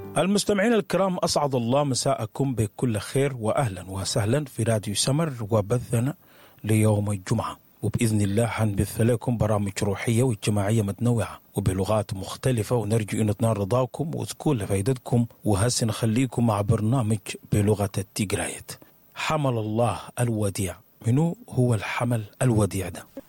المستمعين الكرام، أسعد الله مساءكم بكل خير وأهلا وسهلا في راديو سمر وبثنا ليوم الجمعة، وبإذن الله حنبث لكم برامج روحية واجتماعية متنوعة وبلغات مختلفة، ونرجو أن تنال رضاكم وتكون لفائدتكم، وهسه نخليكم مع برنامج بلغة التيغرايت. حمل الله الوديع. منو هو الحمل الوديع ده؟